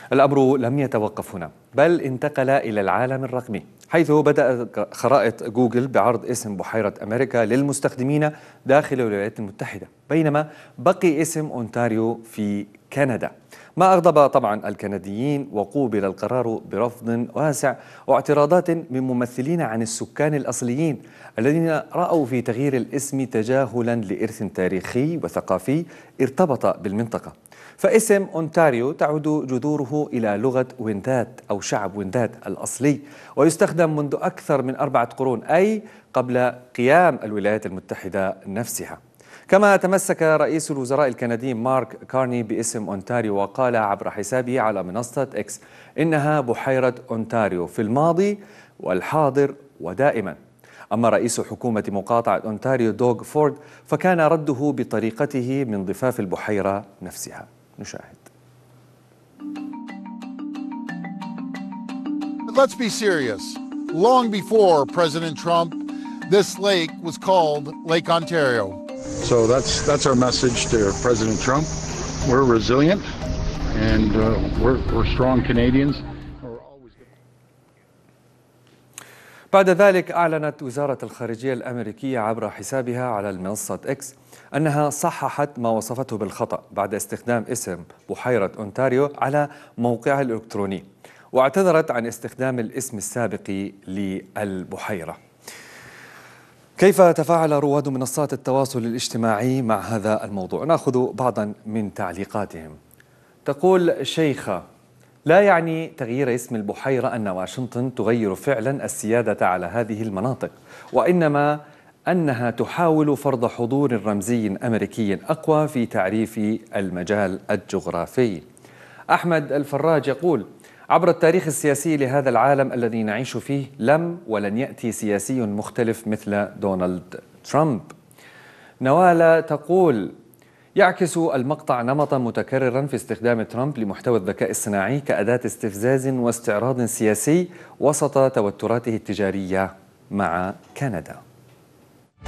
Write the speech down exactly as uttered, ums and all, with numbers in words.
الأمر لم يتوقف هنا، بل انتقل إلى العالم الرقمي، حيث بدأت خرائط جوجل بعرض اسم بحيرة أمريكا للمستخدمين داخل الولايات المتحدة، بينما بقي اسم أونتاريو في كندا، ما أغضب طبعا الكنديين، وقوبل القرار برفض واسع واعتراضات من ممثلين عن السكان الأصليين الذين رأوا في تغيير الاسم تجاهلا لإرث تاريخي وثقافي ارتبط بالمنطقة. فاسم أونتاريو تعود جذوره إلى لغة ويندات أو شعب ويندات الأصلي، ويستخدم منذ أكثر من أربعة قرون، أي قبل قيام الولايات المتحدة نفسها. كما تمسك رئيس الوزراء الكندي مارك كارني باسم أونتاريو، وقال عبر حسابه على منصة إكس إنها بحيرة أونتاريو في الماضي والحاضر ودائما. أما رئيس حكومة مقاطعة أونتاريو دوغ فورد فكان رده بطريقته من ضفاف البحيرة نفسها. نشاهد. Let's be serious. Long before President Trump, this lake was called Lake Ontario. So that's that's our message to President Trump. We're resilient and uh, we're, we're strong Canadians. بعد ذلك أعلنت وزارة الخارجية الأمريكية عبر حسابها على المنصة إكس أنها صححت ما وصفته بالخطأ بعد استخدام اسم بحيرة أونتاريو على موقعها الإلكتروني، واعتذرت عن استخدام الاسم السابق للبحيرة. كيف تفاعل رواد منصات التواصل الاجتماعي مع هذا الموضوع؟ نأخذ بعضا من تعليقاتهم. تقول شيخة: لا يعني تغيير اسم البحيرة أن واشنطن تغير فعلا السيادة على هذه المناطق، وإنما أنها تحاول فرض حضور رمزي أمريكي أقوى في تعريف المجال الجغرافي. أحمد الفراج يقول: عبر التاريخ السياسي لهذا العالم الذي نعيش فيه لم ولن يأتي سياسي مختلف مثل دونالد ترامب. نوالة تقول: يعكس المقطع نمطا متكررا في استخدام ترامب لمحتوى الذكاء الصناعي كأداة استفزاز واستعراض سياسي وسط توتراته التجارية مع كندا.